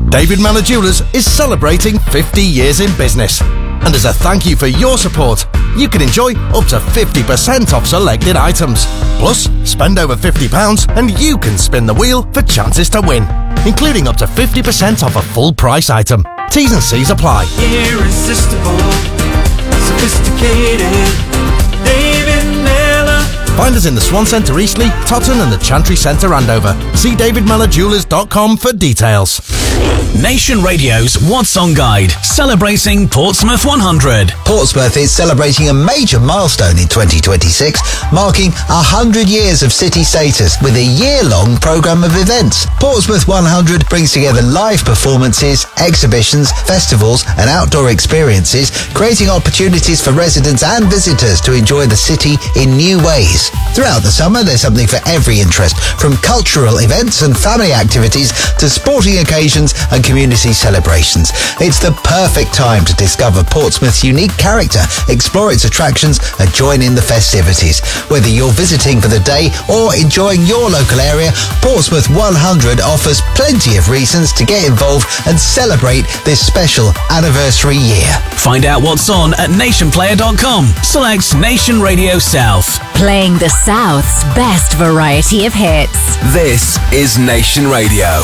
David Mellor Jewellers is celebrating 50 years in business. And as a thank you for your support, you can enjoy up to 50% off selected items. Plus, spend over £50 and you can spin the wheel for chances to win, including up to 50% off a full price item. T's and C's apply. Irresistible, sophisticated, David Mellor. Find us in the Swan Centre Eastleigh, Totton and the Chantry Centre Andover. See davidmellorjewellers.com for details. Nation Radio's What's On Guide, celebrating Portsmouth 100. Portsmouth is celebrating a major milestone in 2026, marking 100 years of city status with a year-long programme of events. Portsmouth 100 brings together live performances, exhibitions, festivals and outdoor experiences, creating opportunities for residents and visitors to enjoy the city in new ways. Throughout the summer, there's something for every interest, from cultural events and family activities to sporting occasions and community celebrations. It's the perfect time to discover Portsmouth's unique character, explore its attractions and join in the festivities. Whether you're visiting for the day or enjoying your local area, Portsmouth 100 offers plenty of reasons to get involved and celebrate this special anniversary year. Find out what's on at nationplayer.com. Select Nation Radio South. Playing the South's best variety of hits. This is Nation Radio.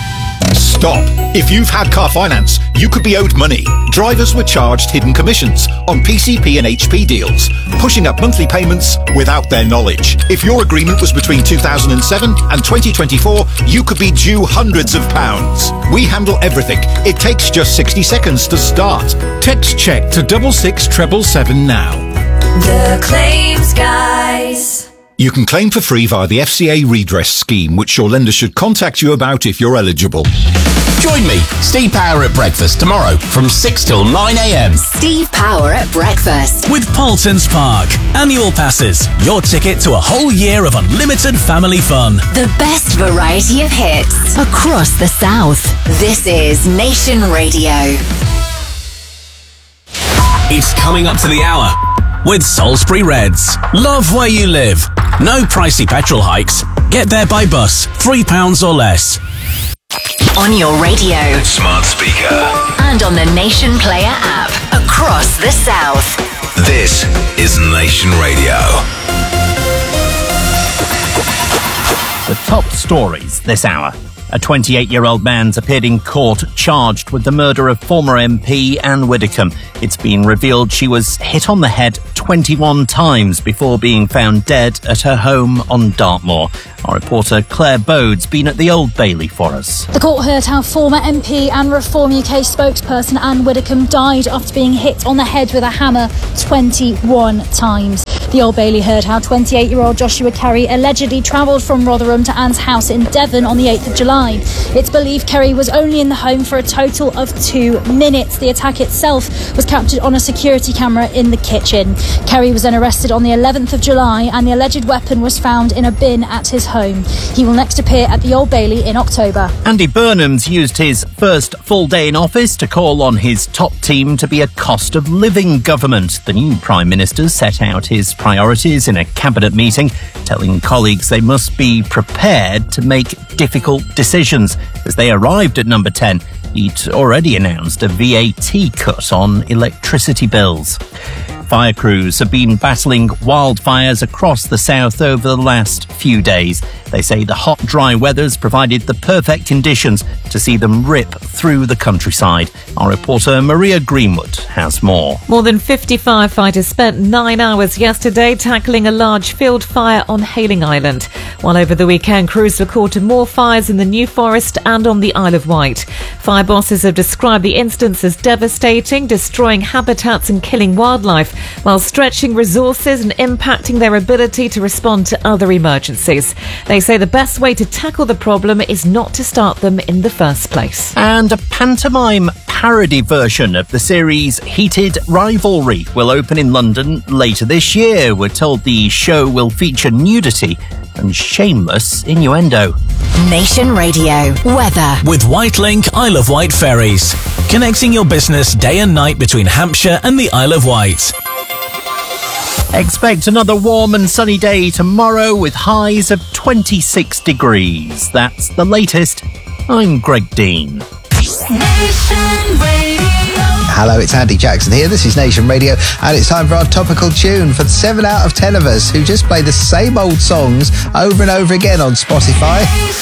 Stop. If you've had car finance, you could be owed money. Drivers were charged hidden commissions on PCP and HP deals, pushing up monthly payments without their knowledge. If your agreement was between 2007 and 2024, you could be due hundreds of pounds. We handle everything. It takes just 60 seconds to start. Text check to 66777 now. The Claims Guys. You can claim for free via the FCA redress scheme, which your lender should contact you about if you're eligible. Join me, Steve Power at breakfast tomorrow from 6 till 9 a.m. Steve Power at breakfast. With Paultons Park. Annual passes. Your ticket to a whole year of unlimited family fun. The best variety of hits across the South. This is Nation Radio. It's coming up to the hour with Salisbury Reds. Love where you live. No pricey petrol hikes. Get there by bus. £3 or less. On your radio. Smart speaker. And on the Nation Player app. Across the South. This is Nation Radio. The top stories this hour. A 28-year-old man's appeared in court charged with the murder of former MP Anne Widdecombe. It's been revealed she was hit on the head 21 times before being found dead at her home on Dartmoor. Our reporter Claire Bode's been at the Old Bailey for us. The court heard how former MP and Reform UK spokesperson Anne Widdecombe died after being hit on the head with a hammer 21 times. The Old Bailey heard how 28-year-old Joshua Kerry allegedly travelled from Rotherham to Anne's house in Devon on the 8th of July. It's believed Kerry was only in the home for a total of 2 minutes. The attack itself was captured on a security camera in the kitchen. Kerry was then arrested on the 11th of July and the alleged weapon was found in a bin at his home. He will next appear at the Old Bailey in October. Andy Burnham's used his first full day in office to call on his top team to be a cost of living government. The new Prime Minister set out his priorities in a cabinet meeting, telling colleagues they must be prepared to make difficult decisions. As they arrived at number 10, he'd already announced a VAT cut on electricity bills. Fire crews have been battling wildfires across the south over the last few days. They say the hot, dry weather's provided the perfect conditions to see them rip through the countryside. Our reporter Maria Greenwood has more. More than 50 firefighters spent 9 hours yesterday tackling a large field fire on Hayling Island. While over the weekend, crews recorded more fires in the New Forest and on the Isle of Wight. Fire bosses have described the incidents as devastating, destroying habitats and killing wildlife, while stretching resources and impacting their ability to respond to other emergencies. They say the best way to tackle the problem is not to start them in the first place. And a pantomime parody version of the series Heated Rivalry will open in London later this year. We're told the show will feature nudity and shameless innuendo. Nation Radio. Weather. With Whitelink Isle of Wight ferries. Connecting your business day and night between Hampshire and the Isle of Wight. Expect another warm and sunny day tomorrow with highs of 26 degrees. That's the latest. I'm Greg Dean. Nation Radio. Hello, it's Andy Jackson here. This is Nation Radio, and it's time for our topical tune for 7 out of 10 of us who just play the same old songs over and over again on Spotify.